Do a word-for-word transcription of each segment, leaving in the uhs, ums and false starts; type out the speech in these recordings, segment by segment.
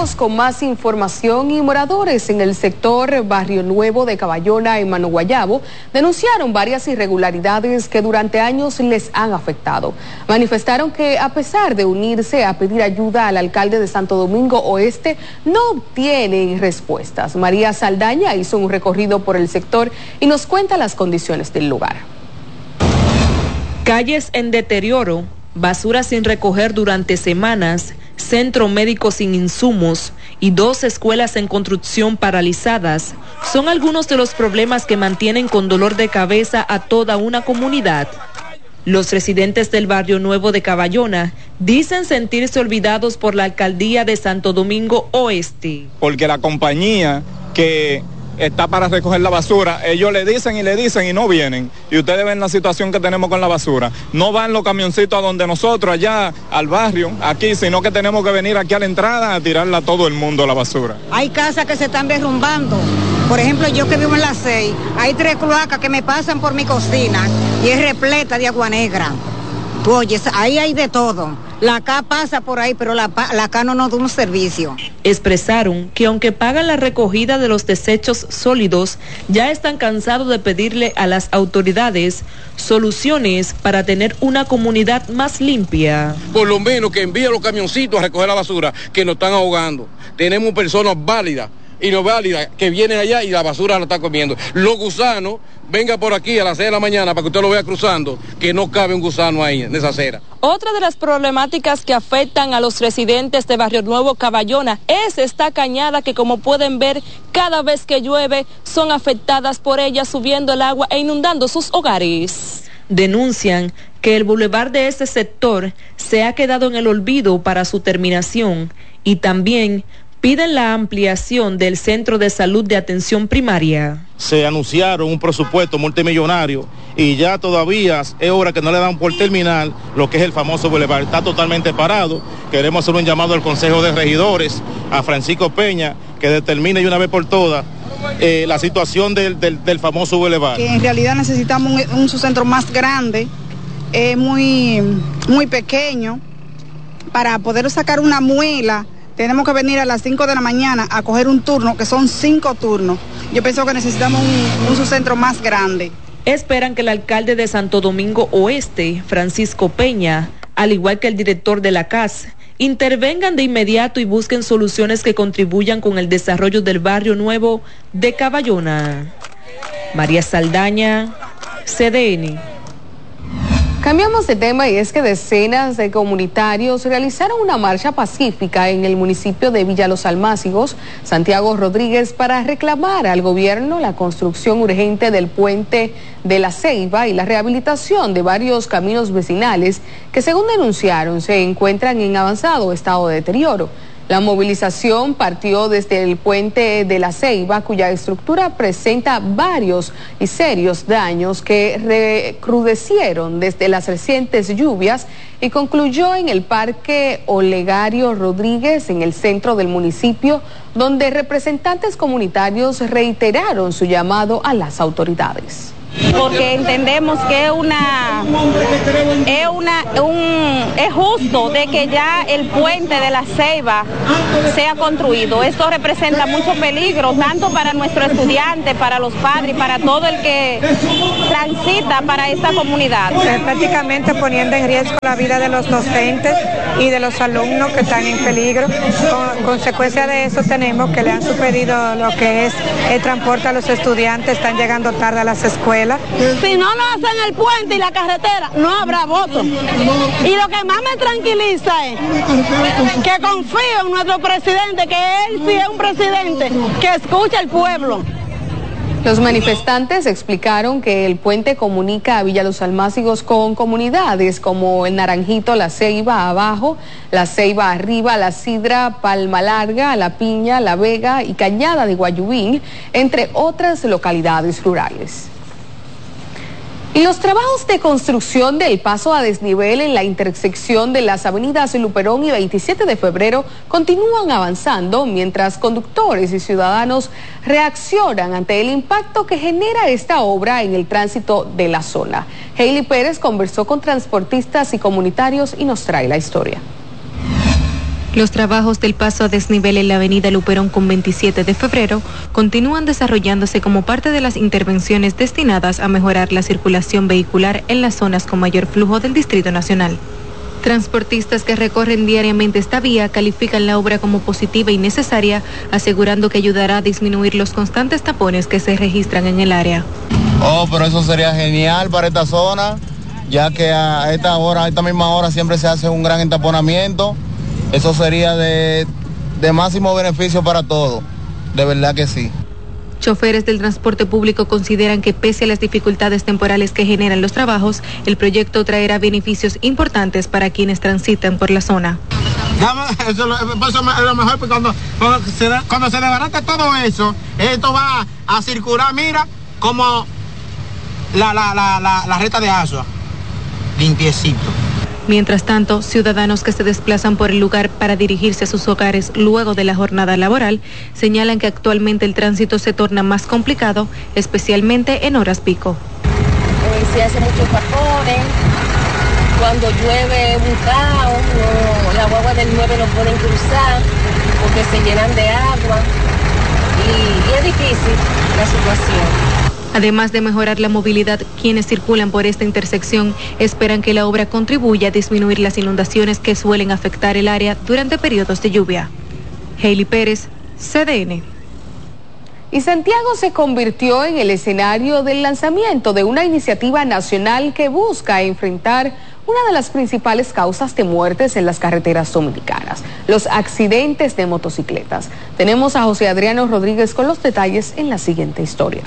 Continuamos con más información y moradores en el sector Barrio Nuevo de Caballona en Mano Guayabo denunciaron varias irregularidades que durante años les han afectado. Manifestaron que a pesar de unirse a pedir ayuda al alcalde de Santo Domingo Oeste, no obtienen respuestas. María Saldaña hizo un recorrido por el sector y nos cuenta las condiciones del lugar. Calles en deterioro, basura sin recoger durante semanas, centro médico sin insumos y dos escuelas en construcción paralizadas son algunos de los problemas que mantienen con dolor de cabeza a toda una comunidad. Los residentes del Barrio Nuevo de Caballona dicen sentirse olvidados por la alcaldía de Santo Domingo Oeste. Porque la compañía que está para recoger la basura, ellos le dicen y le dicen y no vienen. Y ustedes ven la situación que tenemos con la basura. No van los camioncitos a donde nosotros, allá al barrio, aquí, sino que tenemos que venir aquí a la entrada a tirarla a todo el mundo la basura. Hay casas que se están derrumbando. Por ejemplo, yo que vivo en la seis, hay tres cloacas que me pasan por mi cocina y es repleta de agua negra. Tú oyes, ahí hay de todo. La C A pasa por ahí, pero la, la C A no nos da un servicio. Expresaron que aunque pagan la recogida de los desechos sólidos, ya están cansados de pedirle a las autoridades soluciones para tener una comunidad más limpia. Por lo menos que envíen los camioncitos a recoger la basura, que nos están ahogando. Tenemos personas válidas y no válidas que vienen allá y la basura la están comiendo. Los gusanos, venga por aquí a las seis de la mañana para que usted lo vea cruzando, que no cabe un gusano ahí en esa acera. Otra de las problemáticas que afectan a los residentes de Barrio Nuevo Caballona es esta cañada que, como pueden ver, cada vez que llueve son afectadas por ella, subiendo el agua e inundando sus hogares. Denuncian que el bulevar de este sector se ha quedado en el olvido para su terminación y también piden la ampliación del Centro de Salud de Atención Primaria. Se anunciaron un presupuesto multimillonario y ya todavía es hora que no le dan por terminar lo que es el famoso bulevar. Está totalmente parado. Queremos hacer un llamado al Consejo de Regidores, a Francisco Peña, que determine de una vez por todas eh, la situación del, del, del famoso bulevar. Que en realidad necesitamos un, un subcentro más grande, eh, muy, muy pequeño, para poder sacar una muela. Tenemos que venir a las cinco de la mañana a coger un turno, que son cinco turnos. Yo pienso que necesitamos un, un subcentro más grande. Esperan que el alcalde de Santo Domingo Oeste, Francisco Peña, al igual que el director de la C A S, intervengan de inmediato y busquen soluciones que contribuyan con el desarrollo del Barrio Nuevo de Caballona. María Saldaña, C D N. Cambiamos de tema y es que decenas de comunitarios realizaron una marcha pacífica en el municipio de Villa Los Almácigos, Santiago Rodríguez, para reclamar al gobierno la construcción urgente del puente de la Ceiba y la rehabilitación de varios caminos vecinales que, según denunciaron, se encuentran en avanzado estado de deterioro. La movilización partió desde el puente de la Ceiba, cuya estructura presenta varios y serios daños que recrudecieron desde las recientes lluvias y concluyó en el Parque Olegario Rodríguez, en el centro del municipio, donde representantes comunitarios reiteraron su llamado a las autoridades. Porque entendemos que es una es una un es justo de que ya el puente de la Ceiba sea construido. Esto representa mucho peligro tanto para nuestros estudiantes, para los padres, para todo el que transita para esta comunidad. Prácticamente poniendo en riesgo la vida de los docentes y de los alumnos que están en peligro. Con consecuencia de eso tenemos que le han suspendido lo que es el transporte a los estudiantes, están llegando tarde a las escuelas. Si no nos hacen el puente y la carretera, no habrá voto. Y lo que más me tranquiliza es que confío en nuestro presidente, que él sí es un presidente que escucha al pueblo. Los manifestantes explicaron que el puente comunica a Villa Los Almácigos con comunidades como el Naranjito, la Ceiba abajo, la Ceiba arriba, la Sidra, Palma Larga, la Piña, la Vega y Cañada de Guayubín, entre otras localidades rurales. Y los trabajos de construcción del paso a desnivel en la intersección de las avenidas Luperón y veintisiete de febrero continúan avanzando mientras conductores y ciudadanos reaccionan ante el impacto que genera esta obra en el tránsito de la zona. Hailey Pérez conversó con transportistas y comunitarios y nos trae la historia. Los trabajos del paso a desnivel en la avenida Luperón con veintisiete de febrero continúan desarrollándose como parte de las intervenciones destinadas a mejorar la circulación vehicular en las zonas con mayor flujo del Distrito Nacional. Transportistas que recorren diariamente esta vía califican la obra como positiva y necesaria, asegurando que ayudará a disminuir los constantes tapones que se registran en el área. Oh, pero eso sería genial para esta zona, ya que a esta hora, a esta misma hora siempre se hace un gran entaponamiento. Eso sería de, de máximo beneficio para todos, de verdad que sí. Choferes del transporte público consideran que pese a las dificultades temporales que generan los trabajos, el proyecto traerá beneficios importantes para quienes transitan por la zona. Eso es lo mejor, porque cuando, cuando, se, cuando se desbarate todo eso, esto va a circular, mira, como la, la, la, la, la recta de Asua, limpiecito. Mientras tanto, ciudadanos que se desplazan por el lugar para dirigirse a sus hogares luego de la jornada laboral señalan que actualmente el tránsito se torna más complicado, especialmente en horas pico. Eh, se hace muchos tapones, cuando llueve un caos, no, la guagua del nueve no pueden cruzar porque se llenan de agua y, y es difícil la situación. Además de mejorar la movilidad, quienes circulan por esta intersección esperan que la obra contribuya a disminuir las inundaciones que suelen afectar el área durante periodos de lluvia. Hailey Pérez, C D N. Y Santiago se convirtió en el escenario del lanzamiento de una iniciativa nacional que busca enfrentar una de las principales causas de muertes en las carreteras dominicanas, los accidentes de motocicletas. Tenemos a José Adriano Rodríguez con los detalles en la siguiente historia.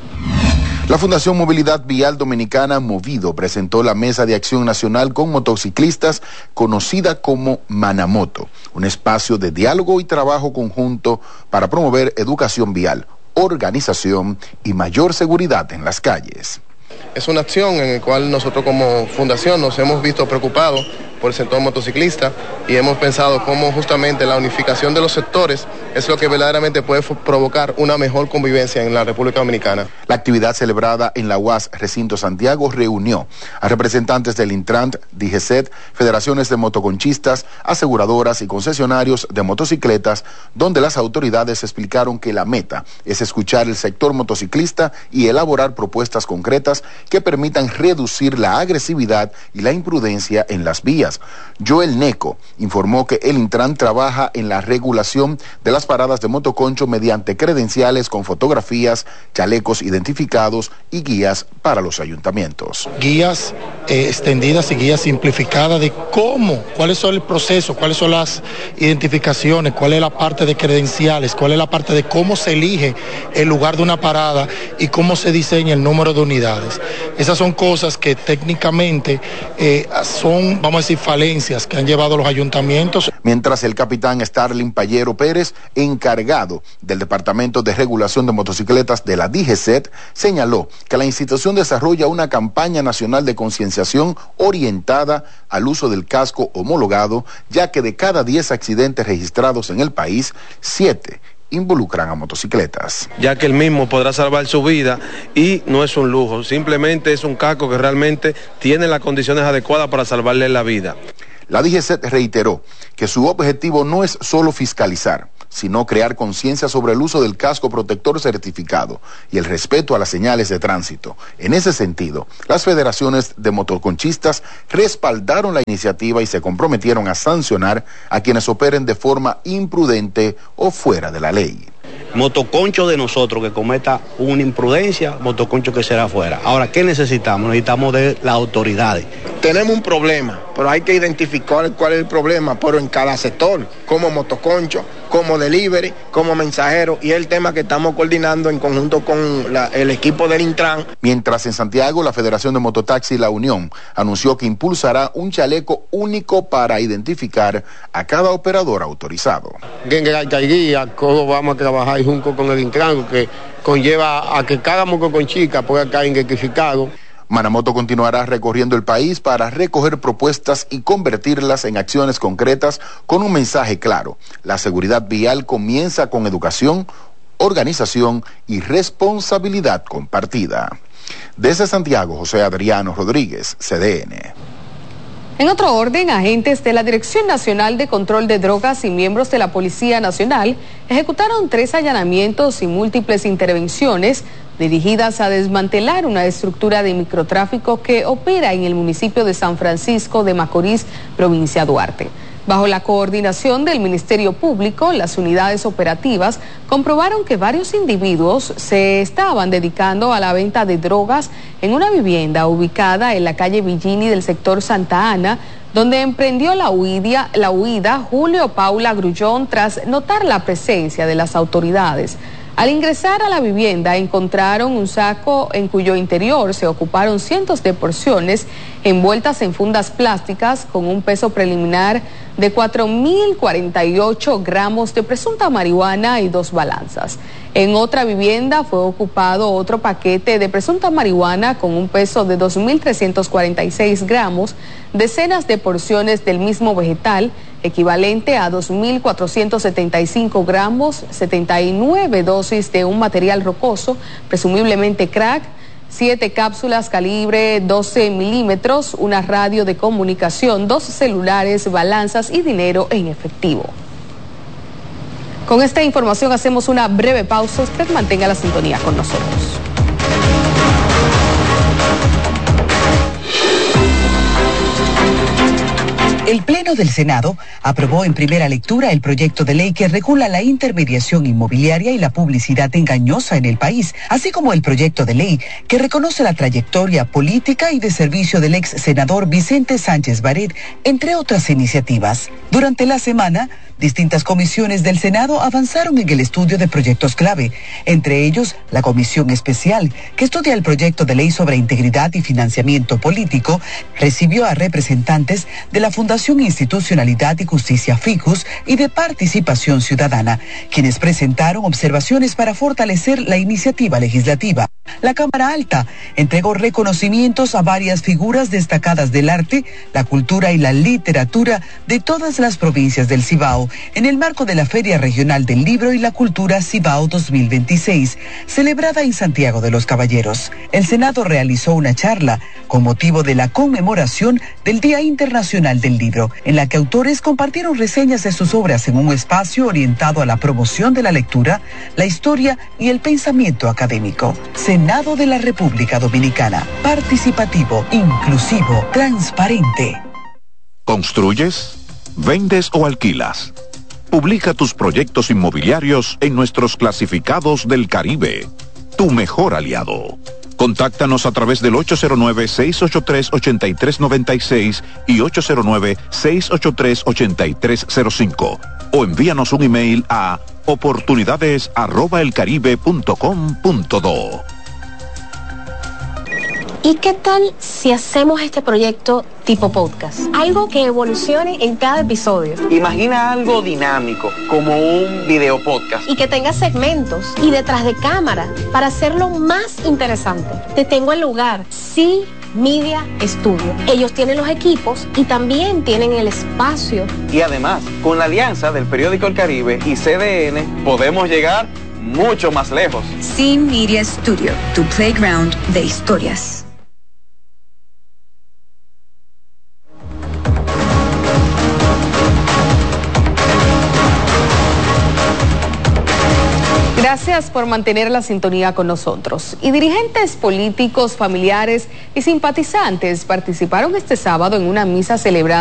La Fundación Movilidad Vial Dominicana, Movido, presentó la Mesa de Acción Nacional con Motociclistas, conocida como Manamoto, un espacio de diálogo y trabajo conjunto para promover educación vial, organización y mayor seguridad en las calles. Es una acción en la cual nosotros como fundación nos hemos visto preocupados por el sector motociclista y hemos pensado cómo justamente la unificación de los sectores es lo que verdaderamente puede provocar una mejor convivencia en la República Dominicana. La actividad celebrada en la U A S Recinto Santiago reunió a representantes del Intran, D G C E T, federaciones de motoconchistas, aseguradoras y concesionarios de motocicletas, donde las autoridades explicaron que la meta es escuchar el sector motociclista y elaborar propuestas concretas que permitan reducir la agresividad y la imprudencia en las vías. Joel Neco informó que el Intran trabaja en la regulación de las paradas de motoconcho mediante credenciales con fotografías, chalecos identificados y guías para los ayuntamientos. Guías eh, extendidas y guías simplificadas de cómo, cuál es el proceso, cuáles son las identificaciones, cuál es la parte de credenciales, cuál es la parte de cómo se elige el lugar de una parada y cómo se diseña el número de unidades. Esas son cosas que técnicamente eh, son, vamos a decir, falencias que han llevado los ayuntamientos. Mientras el capitán Starling Payero Pérez, encargado del Departamento de Regulación de Motocicletas de la D G C E T, señaló que la institución desarrolla una campaña nacional de concienciación orientada al uso del casco homologado, ya que de cada diez accidentes registrados en el país, siete involucran a motocicletas. Ya que el mismo podrá salvar su vida y no es un lujo, simplemente es un casco que realmente tiene las condiciones adecuadas para salvarle la vida. La D G C E T reiteró que su objetivo no es solo fiscalizar, sino crear conciencia sobre el uso del casco protector certificado y el respeto a las señales de tránsito. En ese sentido, las federaciones de motoconchistas respaldaron la iniciativa y se comprometieron a sancionar a quienes operen de forma imprudente o fuera de la ley. Motoconcho de nosotros que cometa una imprudencia, motoconcho que será afuera. Ahora, ¿qué necesitamos? Necesitamos de las autoridades. Tenemos un problema, pero hay que identificar cuál es el problema, pero en cada sector, como motoconcho, como delivery, como mensajero, y es el tema que estamos coordinando en conjunto con la, el equipo del Intran. Mientras en Santiago, la Federación de Mototaxi La Unión anunció que impulsará un chaleco único para identificar a cada operador autorizado. En guía, cómo vamos a trabajar junto con el Intran, que conlleva a que cada motoconchica pueda caer identificado. Manamoto continuará recorriendo el país para recoger propuestas y convertirlas en acciones concretas con un mensaje claro. La seguridad vial comienza con educación, organización y responsabilidad compartida. Desde Santiago, José Adriano Rodríguez, C D N. En otro orden, agentes de la Dirección Nacional de Control de Drogas y miembros de la Policía Nacional ejecutaron tres allanamientos y múltiples intervenciones dirigidas a desmantelar una estructura de microtráfico que opera en el municipio de San Francisco de Macorís, provincia Duarte. Bajo la coordinación del Ministerio Público, las unidades operativas comprobaron que varios individuos se estaban dedicando a la venta de drogas en una vivienda ubicada en la calle Villini del sector Santa Ana, donde emprendió la huida, la huida Julio Paula Grullón tras notar la presencia de las autoridades. Al ingresar a la vivienda encontraron un saco en cuyo interior se ocuparon cientos de porciones envueltas en fundas plásticas con un peso preliminar de cuatro mil cuarenta y ocho gramos de presunta marihuana y dos balanzas. En otra vivienda fue ocupado otro paquete de presunta marihuana con un peso de dos mil trescientos cuarenta y seis gramos, decenas de porciones del mismo vegetal, equivalente a dos mil cuatrocientos setenta y cinco gramos, setenta y nueve dosis de un material rocoso, presumiblemente crack, siete cápsulas calibre doce milímetros, una radio de comunicación, dos celulares, balanzas y dinero en efectivo. Con esta información hacemos una breve pausa. Usted mantenga la sintonía con nosotros. El Pleno del Senado aprobó en primera lectura el proyecto de ley que regula la intermediación inmobiliaria y la publicidad engañosa en el país, así como el proyecto de ley que reconoce la trayectoria política y de servicio del ex senador Vicente Sánchez Baret, entre otras iniciativas. Durante la semana, distintas comisiones del Senado avanzaron en el estudio de proyectos clave, entre ellos la Comisión Especial, que estudia el proyecto de ley sobre integridad y financiamiento político, recibió a representantes de la Fundación Institucionalidad y Justicia Ficus y de Participación Ciudadana, quienes presentaron observaciones para fortalecer la iniciativa legislativa. La Cámara Alta entregó reconocimientos a varias figuras destacadas del arte, la cultura y la literatura de todas las provincias del Cibao, en el marco de la Feria Regional del Libro y la Cultura Cibao dos mil veintiséis, celebrada en Santiago de los Caballeros. El Senado realizó una charla con motivo de la conmemoración del Día Internacional del Libro, en la que autores compartieron reseñas de sus obras en un espacio orientado a la promoción de la lectura, la historia y el pensamiento académico. Senado de la República Dominicana, participativo, inclusivo, transparente. ¿Construyes? ¿Vendes o alquilas? Publica tus proyectos inmobiliarios en nuestros clasificados del Caribe, tu mejor aliado. Contáctanos a través del ocho cero nueve, seis ocho tres, ocho tres nueve seis y ocho cero nueve, seis ocho tres, ocho tres cero cinco o envíanos un email a oportunidades arroba elcaribe punto com punto do. ¿Y qué tal si hacemos este proyecto tipo podcast? Algo que evolucione en cada episodio. Imagina algo dinámico, como un video podcast. Y que tenga segmentos y detrás de cámara para hacerlo más interesante. Te tengo el lugar, sí. Media Studio. Ellos tienen los equipos y también tienen el espacio. Y además, con la alianza del periódico El Caribe y C D N, podemos llegar mucho más lejos. Sí Media Studio, tu playground de historias. Gracias por mantener la sintonía con nosotros. Y dirigentes políticos, familiares y simpatizantes participaron este sábado en una misa celebrada